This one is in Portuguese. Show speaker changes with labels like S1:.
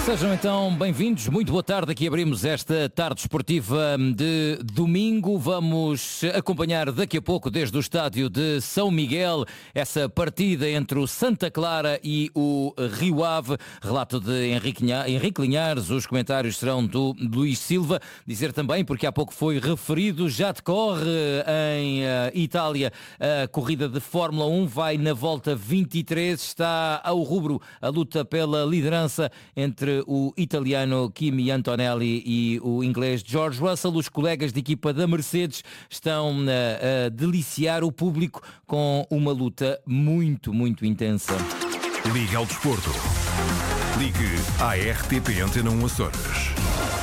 S1: Sejam então bem-vindos, muito boa tarde. Aqui abrimos esta tarde esportiva de domingo. Vamos acompanhar daqui a pouco, desde o estádio de São Miguel, essa partida entre o Santa Clara e o Rio Ave. Relato de Henrique Linhares, os comentários serão do Luís Silva. Dizer também, porque há pouco foi referido, já decorre em Itália a corrida de Fórmula 1, vai na volta 23, está ao rubro a luta pela liderança entre o italiano Kimi Antonelli e o inglês George Russell. Os colegas de equipa da Mercedes estão a deliciar o público com uma luta muito, muito intensa.
S2: Liga ao desporto. Ligue à RTP Antena 1 Açores.